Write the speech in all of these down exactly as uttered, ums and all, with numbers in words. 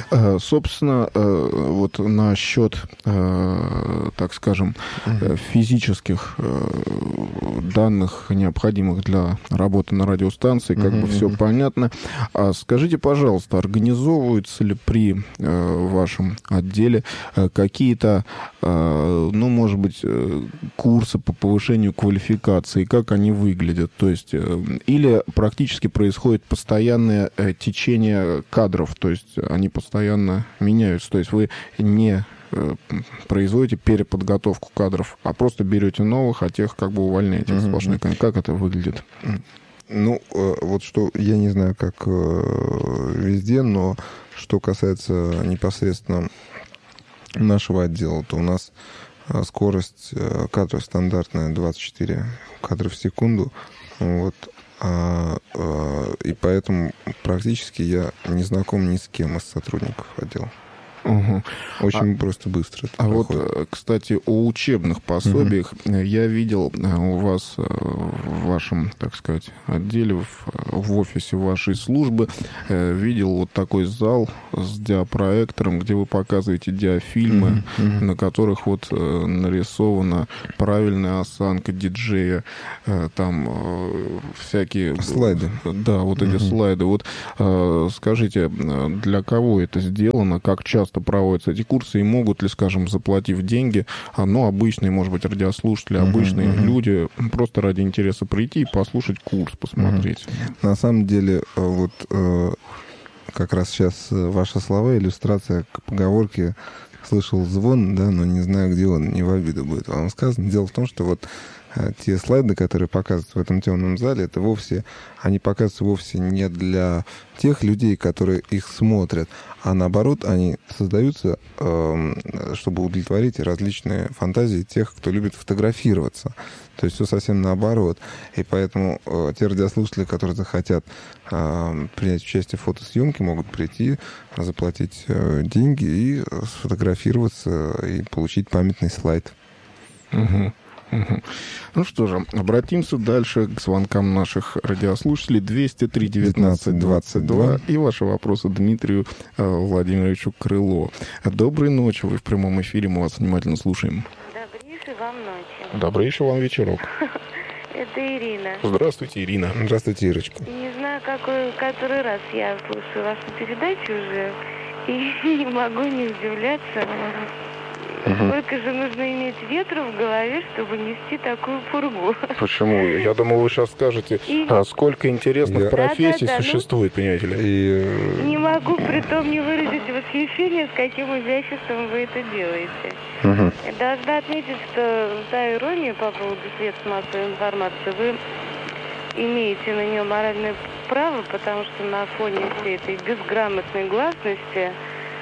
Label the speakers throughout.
Speaker 1: Собственно, вот насчет, так скажем, физических данных, необходимых для работы на радиостанции, как mm-hmm. бы все понятно. А скажите, пожалуйста, организовываются ли при вашем отделе какие-то, ну, может быть, курсы по повышению квалификации, как они выглядят? То есть, или практически происходит постоянное течение кадров, то есть они постоянно меняются, то есть вы не производите переподготовку кадров, а просто берете новых, а тех как бы увольняете mm-hmm. сплошной. Как это выглядит?
Speaker 2: Ну, вот что, я не знаю, как везде, но что касается непосредственно нашего отдела, то у нас скорость кадров стандартная двадцать четыре кадра в секунду, вот, а, а, и поэтому практически я не знаком ни с кем из сотрудников отдела.
Speaker 1: Угу.
Speaker 2: Очень
Speaker 1: а,
Speaker 2: просто, быстро это
Speaker 1: А
Speaker 2: проходит.
Speaker 1: Вот, кстати, о учебных пособиях угу. я видел у вас в вашем, так сказать, отделе, в, в офисе вашей службы, видел вот такой зал с диапроектором, где вы показываете диафильмы, угу. на которых вот нарисована правильная осанка диджея, там всякие...
Speaker 2: Слайды.
Speaker 1: Да, вот эти угу. слайды. Вот скажите, для кого это сделано, как часто проводятся эти курсы, и могут ли, скажем, заплатив деньги, ну, обычные, может быть, радиослушатели, обычные uh-huh, uh-huh. люди, просто ради интереса прийти и послушать курс, посмотреть?
Speaker 2: Uh-huh. На самом деле, вот как раз сейчас ваши слова, иллюстрация к поговорке «слышал звон, да, но не знаю, где он», не в обиду будет вам сказано. Дело в том, что вот те слайды, которые показываются в этом темном зале, это вовсе, они показываются вовсе не для тех людей, которые их смотрят, а наоборот, они создаются, э, чтобы удовлетворить различные фантазии тех, кто любит фотографироваться. То есть все совсем наоборот. И поэтому э, те радиослушатели, которые захотят э, принять участие в фотосъемке, могут прийти, заплатить э, деньги и сфотографироваться и получить памятный слайд.
Speaker 1: Угу. Угу. Ну что же, обратимся дальше к звонкам наших радиослушателей. двести три девятнадцать двадцать два и ваши вопросы Дмитрию э, Владимировичу Крылову. Доброй ночи, вы в прямом эфире, мы вас внимательно слушаем.
Speaker 3: Добрейшей вам ночи.
Speaker 1: Добрейший вам вечерок.
Speaker 3: Это Ирина.
Speaker 1: Здравствуйте, Ирина.
Speaker 2: Здравствуйте, Ирочка.
Speaker 3: Не знаю, какой, который раз я слушаю вашу передачу уже, и не могу не удивляться. Uh-huh. Сколько же нужно иметь ветра в голове, чтобы нести такую пургу?
Speaker 1: Почему? Я думал, вы сейчас скажете, и... а сколько интересных Я... профессий да, да, да, существует, ну... понимаете ли? И...
Speaker 3: Не могу при том не выразить восхищение, с каким изяществом вы это делаете.
Speaker 1: Uh-huh.
Speaker 3: Я должна отметить, что за иронию по поводу средств массовой информации вы имеете на нее моральное право, потому что на фоне всей этой безграмотной гласности,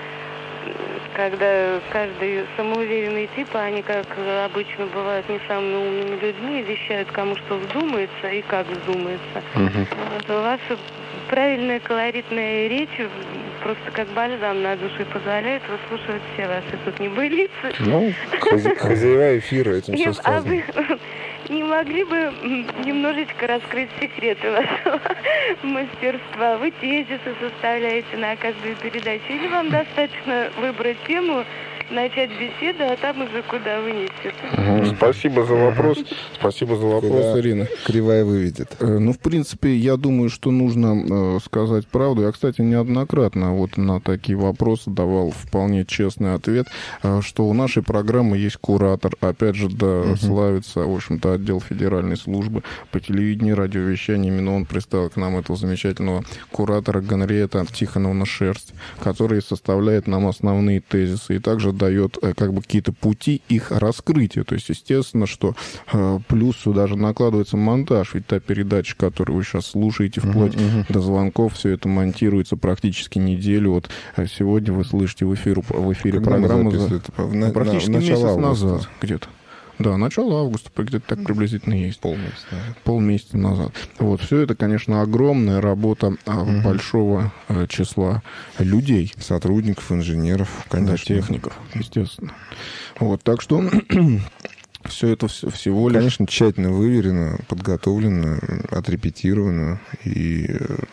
Speaker 3: когда каждый самоуверенный тип, а они, как обычно бывают, не самыми умными людьми, вещают, кому что вздумается и как вздумается.
Speaker 1: Uh-huh.
Speaker 3: Вот у вас правильная колоритная речь просто как бальзам на душу позволяет выслушивать все ваши тут небылицы.
Speaker 2: Ну, хозяева эфира, этим все сказано.
Speaker 3: А вы не могли бы немножечко раскрыть секреты вашего мастерства? Вы тезисы составляете на каждую передачу? Или вам достаточно выбрать тему, начать беседу, а там уже куда вынесет?
Speaker 1: Угу. Спасибо за вопрос. Спасибо за вопрос, куда Ирина.
Speaker 2: Кривая выведет.
Speaker 1: Ну, в принципе, я думаю, что нужно сказать правду. Я, кстати, неоднократно вот на такие вопросы давал вполне честный ответ, что у нашей программы есть куратор. Опять же, да, угу. славится, в общем-то, отдел федеральной службы по телевидению и радиовещанию. Именно он представил к нам этого замечательного куратора Генриетта Тихоновна Шерсть, который составляет нам основные тезисы и также дает как бы какие-то пути их раскрытия. То есть, естественно, что э, плюс сюда же накладывается монтаж. Ведь та передача, которую вы сейчас слушаете, вплоть uh-huh, uh-huh. до звонков, все это монтируется практически неделю. Вот сегодня вы слышите в эфире, в эфире программу за...
Speaker 2: на,
Speaker 1: практически
Speaker 2: на,
Speaker 1: месяц
Speaker 2: августа.
Speaker 1: назад где-то. Да, начало августа, где-то так приблизительно есть.
Speaker 2: Полмесяца.
Speaker 1: Полмесяца назад. Вот, все это, конечно, огромная работа угу. большого числа людей.
Speaker 2: Сотрудников, инженеров, конечно.
Speaker 1: Да, техников, естественно. Вот, так что... Все это вс- всего лишь...
Speaker 2: Конечно, тщательно выверено, подготовлено, отрепетировано, и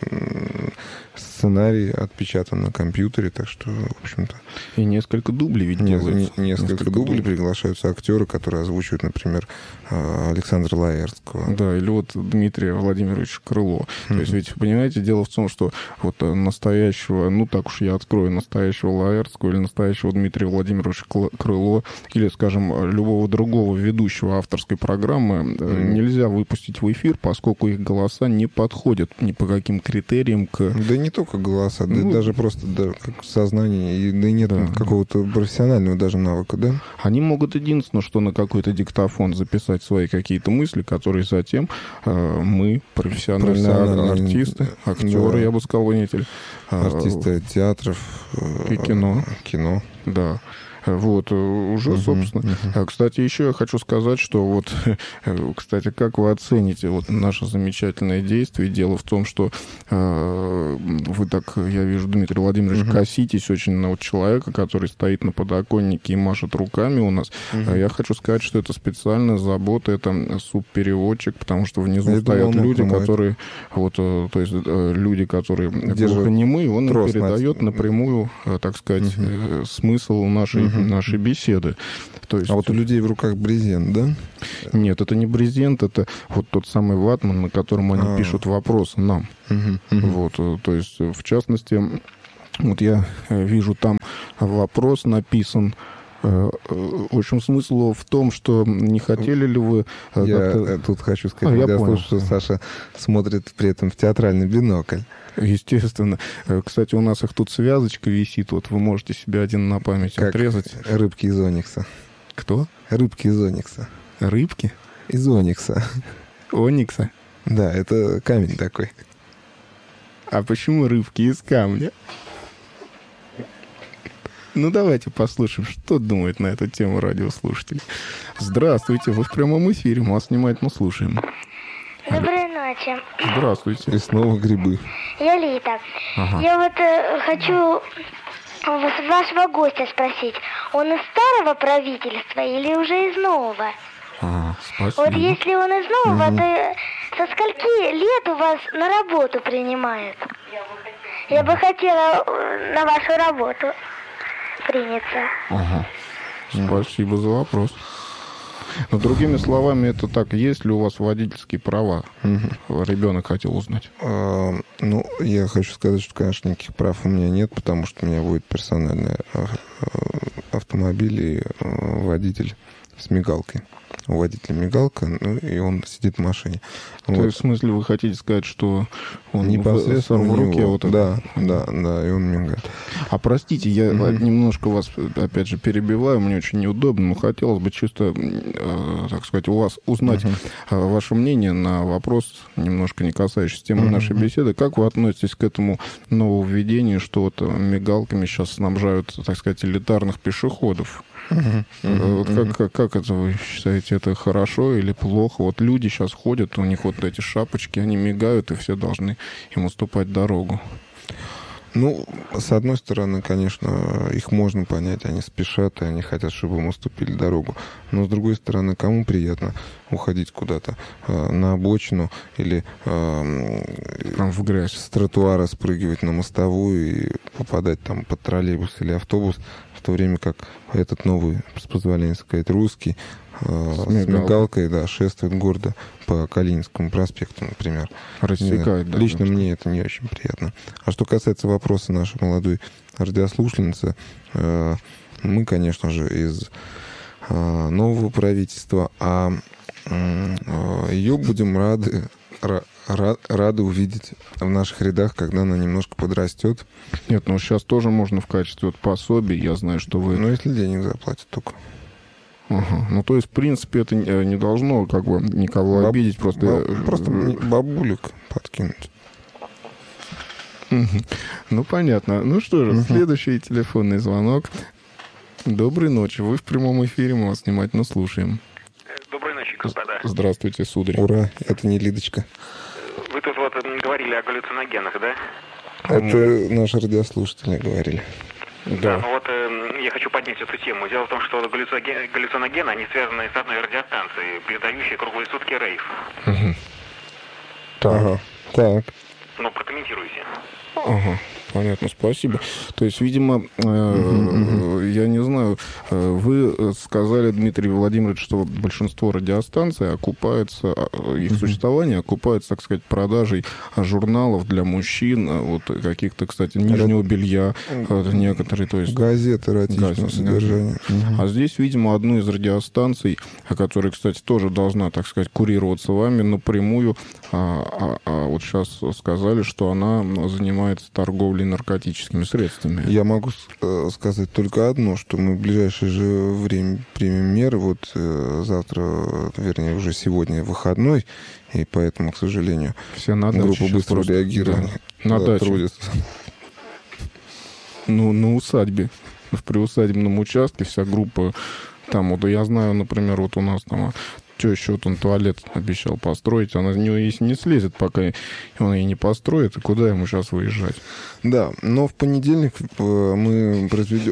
Speaker 2: сценарий отпечатан на компьютере, так что, в общем-то...
Speaker 1: И несколько дублей ведь
Speaker 2: не,
Speaker 1: делается.
Speaker 2: Не, несколько, несколько дублей, дублей, приглашаются актеры, которые озвучивают, например, Александра Лаэртского.
Speaker 1: Да, или вот Дмитрия Владимировича Крыло. Mm-hmm. То есть ведь, понимаете, дело в том, что вот настоящего, ну так уж я открою, настоящего Лаэртского или настоящего Дмитрия Владимировича Крыло, или, скажем, любого другого ведущего авторской программы mm-hmm. нельзя выпустить в эфир, поскольку их голоса не подходят ни по каким критериям к...
Speaker 2: Да не только голоса, ну, да даже просто да, как сознание, и, да и нет да. какого-то профессионального даже навыка, да?
Speaker 1: Они могут единственное, что на какой-то диктофон записать свои какие-то мысли, которые затем э, мы, профессиональные артисты, актеры, да. я бы сказал, вонители.
Speaker 2: Артисты театров.
Speaker 1: И кино.
Speaker 2: Кино.
Speaker 1: Да. Вот, уже, uh-huh, собственно. Uh-huh. Кстати, еще я хочу сказать, что вот, кстати, как вы оцените вот наше замечательное действие? Дело в том, что э, вы так, я вижу, Дмитрий Владимирович, uh-huh. коситесь очень на вот человека, который стоит на подоконнике и машет руками у нас. Uh-huh. Я хочу сказать, что это специальная забота, это субпереводчик, потому что внизу я стоят думал, люди, думает. которые, вот, то есть люди, которые глухонемые, он им передает напрямую, так сказать, uh-huh. смысл нашей uh-huh. нашей беседы. То есть...
Speaker 2: А вот у людей в руках брезент, да?
Speaker 1: Нет, это не брезент, это вот тот самый ватман, на котором они А-а-а. пишут вопросы нам. Uh-huh. Uh-huh. Вот, то есть, в частности, вот я вижу, там вопрос написан. В общем, смысл в том, что не хотели ли вы...
Speaker 2: Я как-то... тут хочу сказать, а, я понял, что Саша смотрит при этом в театральный бинокль.
Speaker 1: Естественно. Кстати, у нас их тут связочка висит. Вот вы можете себе один на память как отрезать.
Speaker 2: Рыбки из оникса.
Speaker 1: Кто?
Speaker 2: Рыбки из оникса.
Speaker 1: Рыбки?
Speaker 2: Из оникса.
Speaker 1: Оникса?
Speaker 2: Да, это камень такой.
Speaker 1: А почему рыбки из камня? Ну, давайте послушаем, что думает на эту тему радиослушатель. Здравствуйте, вы в прямом эфире, мы вас внимательно слушаем.
Speaker 4: Доброй ночи.
Speaker 1: Здравствуйте.
Speaker 2: И снова грибы.
Speaker 4: Я Лита. Ага. Я вот э, хочу вашего гостя спросить, он из старого правительства или уже из нового?
Speaker 1: А, спасибо.
Speaker 4: Вот если он из нового, угу. то со скольки лет у вас на работу принимают? Я бы хотела на вашу работу приняться.
Speaker 1: Ага. Спасибо за вопрос. Но другими словами, это так, есть ли у вас водительские права? Угу. Ребенок хотел узнать.
Speaker 2: А, ну, я хочу сказать, что, конечно, никаких прав у меня нет, потому что у меня будет персональный автомобиль и водитель с мигалкой. У водителя мигалка, ну, и он сидит в машине.
Speaker 1: То вот. есть, в смысле, вы хотите сказать, что он
Speaker 2: непосредственно
Speaker 1: в, в руке?
Speaker 2: Него,
Speaker 1: вот
Speaker 2: да, да, да, и он мигает.
Speaker 1: А простите, я mm-hmm. немножко вас, опять же, перебиваю, мне очень неудобно, но хотелось бы чисто, э, так сказать, у вас узнать mm-hmm. ваше мнение на вопрос, немножко не касающийся темы mm-hmm. нашей беседы. Как вы относитесь к этому нововведению, что вот мигалками сейчас снабжают, так сказать, элитарных пешеходов? Uh-huh. Uh-huh. Вот как, как, как это вы считаете, это хорошо или плохо? Вот люди сейчас ходят, у них вот эти шапочки, они мигают, и все должны им уступать дорогу.
Speaker 2: Ну, с одной стороны, конечно, их можно понять, они спешат, и они хотят, чтобы им уступили дорогу. Но с другой стороны, кому приятно уходить куда-то э, на обочину или э,
Speaker 1: прям в грязь
Speaker 2: с тротуара спрыгивать на мостовую и попадать там под троллейбус или автобус, в то время как этот новый, с позволения сказать, русский, э, с, с мигалкой, да, шествует гордо по Калининскому проспекту, например.
Speaker 1: Рассекает, да.
Speaker 2: Лично мне это не очень приятно. А что касается вопроса нашей молодой радиослушательницы, э, мы, конечно же, из э, нового правительства, а э, ее будем рады, ра, рады увидеть в наших рядах, когда она немножко подрастет.
Speaker 1: Нет, ну сейчас тоже можно в качестве вот пособия, я знаю, что вы...
Speaker 2: Ну, если денег заплатят только.
Speaker 1: Ага. Ну, то есть, в принципе, это не должно как бы никого Баб... обидеть, просто...
Speaker 2: Баб... Просто бабулек подкинуть.
Speaker 1: Ну, понятно. Ну что же, следующий телефонный звонок. Доброй ночи. Вы в прямом эфире, мы вас внимательно слушаем.
Speaker 5: Доброй ночи, господа.
Speaker 1: Здравствуйте, сударь.
Speaker 2: Ура, это не Лидочка.
Speaker 5: Вы тут вот говорили о галлюциногенах, да?
Speaker 2: Это наши радиослушатели говорили.
Speaker 5: Да, ну вот э, я хочу поднять эту тему. Дело в том, что галлюциноген- галлюциногены, они связаны с одной радиостанцией, передающей круглые сутки рейв.
Speaker 1: Угу. Так.
Speaker 2: Ага. Так.
Speaker 5: Ну, прокомментируйте.
Speaker 1: Ага, понятно, спасибо. То есть, видимо, э, uh-huh. я не знаю, вы сказали, Дмитрий Владимирович, что большинство радиостанций окупается, их uh-huh. существование окупается, так сказать, продажей журналов для мужчин, вот каких-то, кстати, нижнего белья, uh-huh. некоторые, то есть...
Speaker 2: Газеты эротичного
Speaker 1: газеты,
Speaker 2: содержания.
Speaker 1: Uh-huh. А здесь, видимо, одну из радиостанций, которая, кстати, тоже должна, так сказать, курироваться вами напрямую, а, а, а вот сейчас сказали, что она занимается торговлей наркотическими средствами.
Speaker 2: Я могу сказать только одно, что мы в ближайшее же время примем меры. Вот э, завтра, вернее, уже сегодня выходной, и поэтому, к сожалению,
Speaker 1: все на
Speaker 2: группа быстрого реагирования
Speaker 1: да, на даче.
Speaker 2: Трудится.
Speaker 1: Ну, на усадьбе, в приусадебном участке вся группа там, вот я знаю, например, вот у нас там что еще, вот он туалет обещал построить, она не, если не слезет, пока он ее не построит, и куда ему сейчас выезжать?
Speaker 2: Да, но в понедельник мы произведем...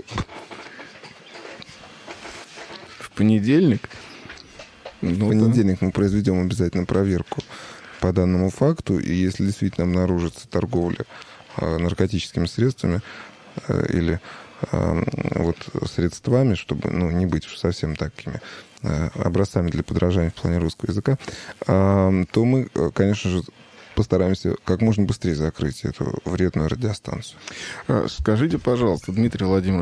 Speaker 1: В понедельник?
Speaker 2: Ну, в понедельник да. мы произведем обязательно проверку по данному факту, и если действительно обнаружится торговля наркотическими средствами или вот средствами, чтобы ну, не быть уж совсем такими образцами для подражания в плане русского языка, то мы, конечно же, постараемся как можно быстрее закрыть эту вредную радиостанцию.
Speaker 1: Скажите, пожалуйста, Дмитрий Владимирович,